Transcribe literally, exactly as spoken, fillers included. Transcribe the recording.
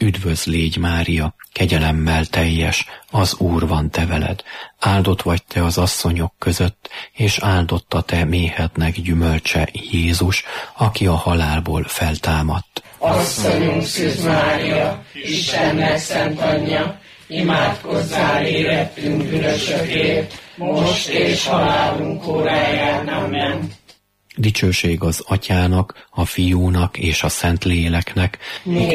Üdvözl légy, Mária, kegyelemmel teljes, az Úr van te veled. Áldott vagy te az asszonyok között, és áldott a te méhednek gyümölcse, Jézus, aki a halálból feltámadt. Asszonyunk Szűz Mária, Istennek szent anyja, imádkozzál érettünk bűnösökért, most és halálunk óráján. Amen. Dicsőség az Atyának, a Fiúnak és a Szentléleknek,